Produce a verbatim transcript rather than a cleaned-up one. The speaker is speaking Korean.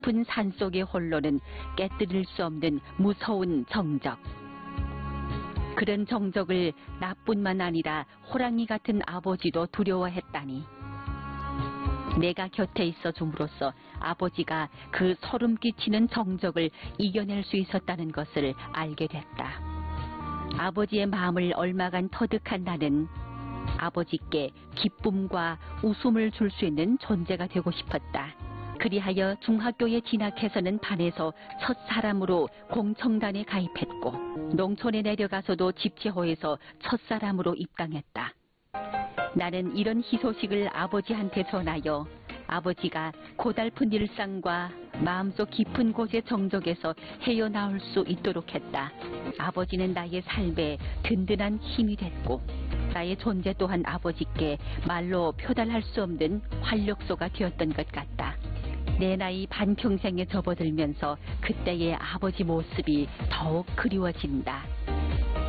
깊은 산속의 홀로는 깨뜨릴 수 없는 무서운 정적. 그런 정적을 나뿐만 아니라 호랑이 같은 아버지도 두려워했다니. 내가 곁에 있어 줌으로써 아버지가 그 소름 끼치는 정적을 이겨낼 수 있었다는 것을 알게 됐다. 아버지의 마음을 얼마간 터득한 나는 아버지께 기쁨과 웃음을 줄 수 있는 존재가 되고 싶었다. 그리하여 중학교에 진학해서는 반에서 첫 사람으로 공청단에 가입했고 농촌에 내려가서도 집회호에서 첫 사람으로 입당했다. 나는 이런 희소식을 아버지한테 전하여 아버지가 고달픈 일상과 마음속 깊은 곳의 정적에서 헤어나올 수 있도록 했다. 아버지는 나의 삶에 든든한 힘이 됐고 나의 존재 또한 아버지께 말로 표달할 수 없는 활력소가 되었던 것 같다. 내 나이 반평생에 접어들면서 그때의 아버지 모습이 더욱 그리워진다.